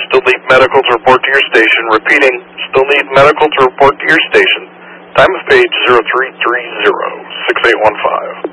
still need medical to report to your station. Repeating, still need medical to report to your station. Time of page 0330-6815.